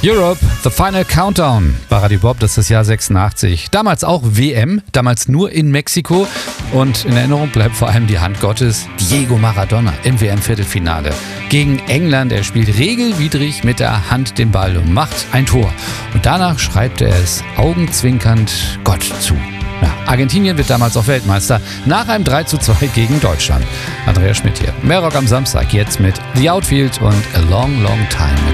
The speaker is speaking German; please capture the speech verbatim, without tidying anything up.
Europe, The Final Countdown bei Radio Bob, das ist das Jahr sechsundachtzig. Damals auch W M, damals nur in Mexiko. Und in Erinnerung bleibt vor allem die Hand Gottes, Diego Maradona im W M-Viertelfinale. Gegen England, er spielt regelwidrig mit der Hand den Ball und macht ein Tor. Und danach schreibt er es augenzwinkernd Gott zu. Ja, Argentinien wird damals auch Weltmeister nach einem drei zu zwei gegen Deutschland. Andreas Schmidt hier. Mehr Rock am Samstag jetzt mit The Outfield und A Long Long Time.